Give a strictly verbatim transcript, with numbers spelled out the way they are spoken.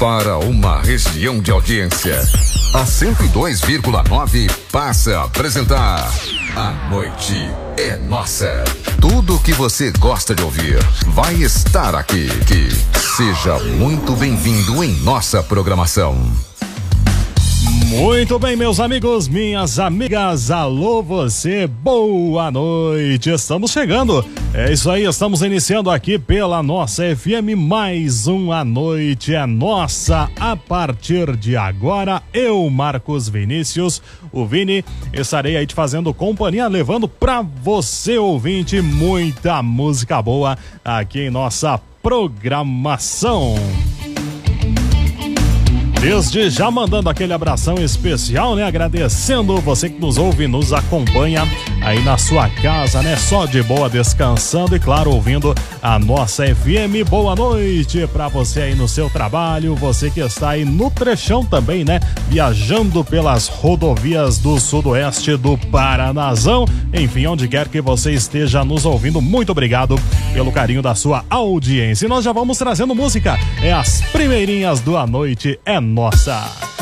para uma região de audiência. A cento e dois vírgula nove passa a apresentar A Noite é Nossa. Tudo o que você gosta de ouvir vai estar aqui. Que seja muito bem-vindo em nossa programação. Muito bem, meus amigos, minhas amigas, alô você, boa noite, estamos chegando, é isso aí, estamos iniciando aqui pela nossa F M, mais um A Noite é Nossa. A partir de agora, eu, Marcos Vinícius, o Vini, estarei aí te fazendo companhia, levando pra você, ouvinte, muita música boa aqui em nossa programação. Desde já mandando aquele abração especial, né? Agradecendo você que nos ouve e nos acompanha aí na sua casa, né? Só de boa, descansando e, claro, ouvindo a nossa F M. Boa noite pra você aí no seu trabalho, você que está aí no trechão também, né? Viajando pelas rodovias do sudoeste do Paranazão. Enfim, onde quer que você esteja nos ouvindo, muito obrigado pelo carinho da sua audiência. E nós já vamos trazendo música. É as primeirinhas do A Noite é Nossa.